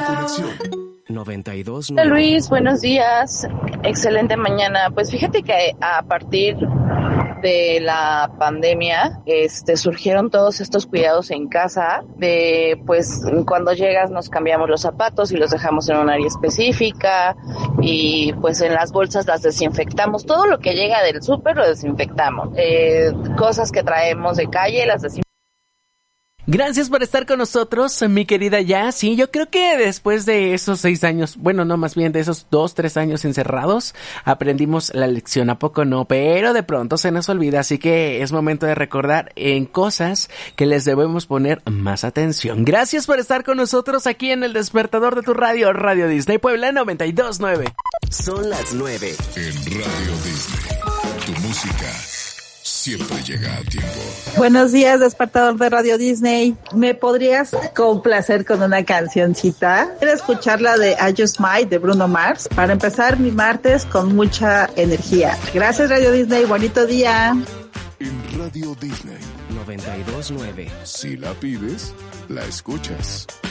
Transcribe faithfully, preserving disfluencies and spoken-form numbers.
conexión. noventa y dos. Hola Luis, buenos días. Excelente mañana. Pues fíjate que a partir de la pandemia, este, surgieron todos estos cuidados en casa, de pues cuando llegas nos cambiamos los zapatos y los dejamos en un área específica, y pues en las bolsas las desinfectamos, todo lo que llega del súper lo desinfectamos, eh, cosas que traemos de calle las desinfectamos. Gracias por estar con nosotros, mi querida Jazz. Sí, yo creo que después de esos seis años, bueno, no, más bien de esos dos, tres años encerrados, aprendimos la lección, ¿a poco no? Pero de pronto se nos olvida, así que es momento de recordar en cosas que les debemos poner más atención. Gracias por estar con nosotros aquí en el despertador de tu radio, Radio Disney Puebla noventa y dos punto nueve. Son las nueve. En Radio Disney, tu música siempre llega a tiempo. Buenos días, despertador de Radio Disney. ¿Me podrías complacer con una cancioncita? Quiero escuchar la de I Just Might de Bruno Mars para empezar mi martes con mucha energía. Gracias, Radio Disney. Bonito día. En Radio Disney noventa y dos punto nueve. Si la pides, la escuchas.